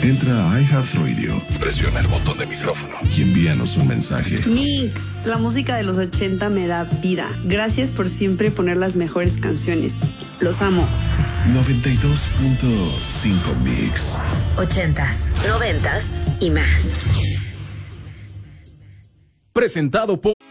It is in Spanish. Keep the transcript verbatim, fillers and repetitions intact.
Entra a iHeartRadio, presiona el botón de micrófono y envíanos un mensaje. Mix, la música de los ochenta me da vida. Gracias por siempre poner las mejores canciones. Los amo. noventa y dos punto cinco Mix. Ochentas, noventas y más. Presentado por